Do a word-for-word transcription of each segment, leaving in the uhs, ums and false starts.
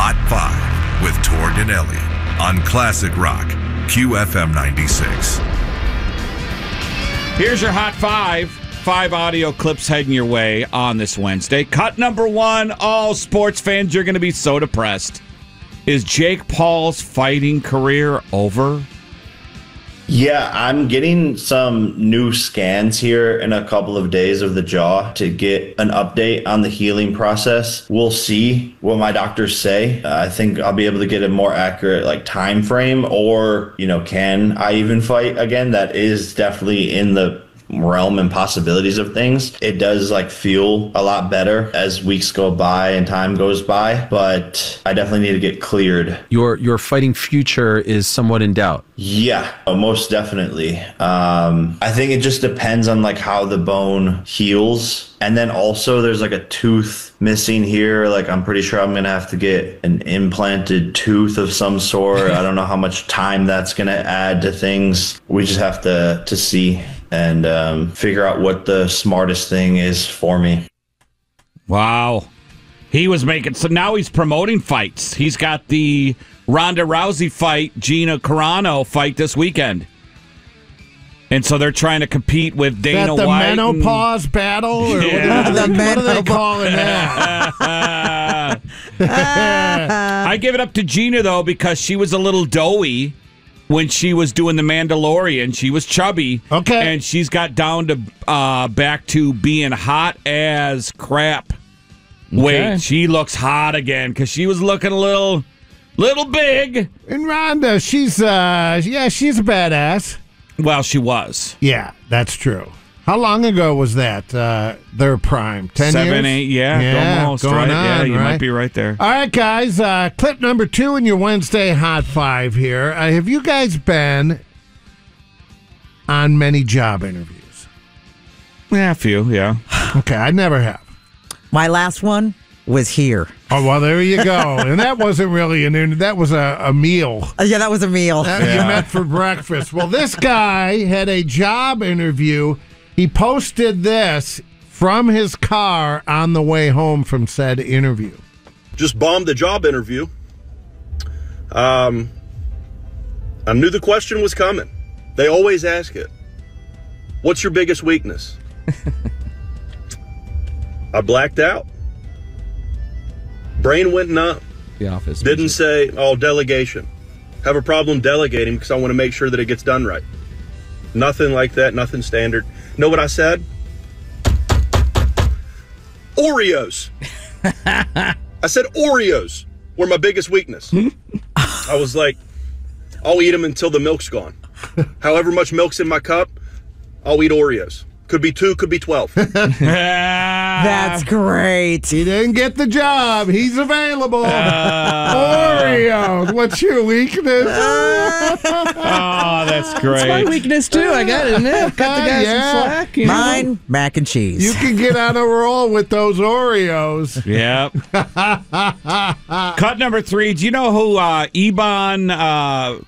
Hot Five with Torganelli on Classic Rock, Q F M ninety-six. Here's your Hot Five. Five audio clips heading your way on this Wednesday. Cut number one. All sports fans, you're going to be so depressed. Is Jake Paul's fighting career over? Yeah, I'm getting some new scans here in a couple of days of the jaw to get an update on the healing process. We'll see what my doctors say. Uh, I think I'll be able to get a more accurate like time frame, or, you know, can I even fight again? That is definitely in the realm and possibilities of things. It does like feel a lot better as weeks go by and time goes by, but I definitely need to get cleared. Your your fighting future is somewhat in doubt. Yeah, most definitely. Um, I think it just depends on like how the bone heals. And then also there's like a tooth missing here. Like I'm pretty sure I'm going to have to get an implanted tooth of some sort. I don't know how much time that's going to add to things. We just have to, to see and um, figure out what the smartest thing is for me. Wow. He was making, so now he's promoting fights. He's got the Ronda Rousey fight, Gina Carano fight this weekend. And so they're trying to compete with Dana Is that the White. menopause and battle? Or yeah. what, are they, what are they calling that? I give it up to Gina, though, because she was a little doughy when she was doing The Mandalorian. She was chubby. Okay. And she's got down to uh, back to being hot as crap. Okay. Wait, she looks hot again because she was looking a little, little big. And Rhonda, she's, uh, yeah, she's a badass. Well, she was. Yeah, that's true. How long ago was that, uh, their prime? Ten Seven, years? Seven, eight, yeah, yeah almost, going right? On, yeah, you right? might be right there. All right, guys, uh, clip number two in your Wednesday Hot Five here. Uh, have you guys been on many job interviews? Yeah, a few, yeah. Okay, I never have. My last one was here. Oh, well, there you go. And that wasn't really an interview. That was a, a meal. Uh, yeah, that was a meal. That Yeah. you met for breakfast. Well, this guy had a job interview. He posted this from his car on the way home from said interview. Just bombed the job interview. Um, I knew the question was coming. They always ask it. What's your biggest weakness? I blacked out. Brain went numb. The office. Didn't say, oh, delegation. Have a problem delegating because I want to make sure that it gets done right. Nothing like that, nothing standard. Know what I said? Oreos. I said Oreos were my biggest weakness. I was like, I'll eat them until the milk's gone. However much milk's in my cup, I'll eat Oreos. Could be two, could be twelve. That's great. He didn't get the job. He's available. Uh, Oreos. What's your weakness? Oh, that's great. It's my weakness, too. I got it in there. Cut the guys Yeah. some slack. You know? Mine, mac and cheese. You can get on a roll with those Oreos. Yep. Cut number three. Do you know who uh, Iban uh,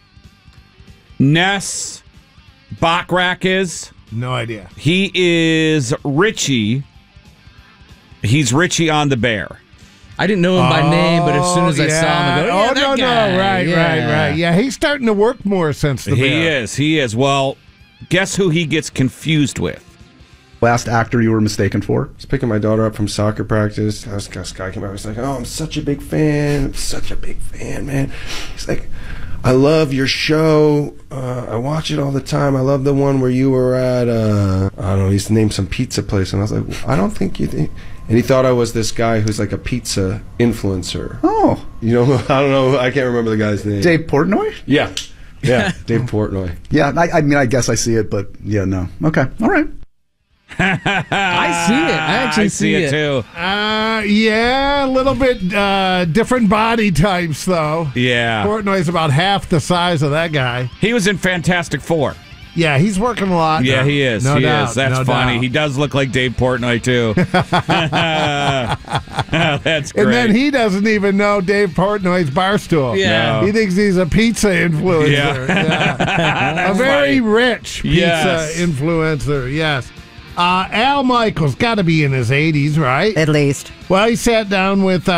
Ness Bachrach is? No idea. He is Richie. He's Richie on the Bear. I didn't know him by name, but as soon as I yeah. saw him, I go, yeah, oh, that no, guy. no. Right, yeah. right, right. Yeah, he's starting to work more since the He Bear. is. He is. Well, guess who he gets confused with? Last actor you were mistaken for? I was picking my daughter up from soccer practice. I was, this guy came out. I was like, "Oh, I'm such a big fan. I'm such a big fan, man." He's like, "I love your show. Uh, I watch it all the time. I love the one where you were at. Uh, I don't know. He used to name some pizza place." And I was like, well, "I don't think you think." And he thought I was this guy who's like a pizza influencer. Oh. You know, I don't know. I can't remember the guy's name. Dave Portnoy? Yeah, yeah, Dave Portnoy. Yeah, I, I mean, I guess I see it, but yeah, no. Okay, all right. I see it. I actually I see it, too. Uh, yeah, a little bit uh, different body types, though. Yeah. Portnoy's about half the size of that guy. He was in Fantastic Four. Yeah, he's working a lot. Yeah, now. he is. No he doubt, is. That's no funny. doubt. He does look like Dave Portnoy, too. That's great. And then he doesn't even know Dave Portnoy's Barstool. Yeah. No. He thinks he's a pizza influencer. Yeah. Yeah. A very rich pizza Yes. influencer, yes. Uh, Al Michaels got to be in his eighties, right? At least. Well, he sat down with uh,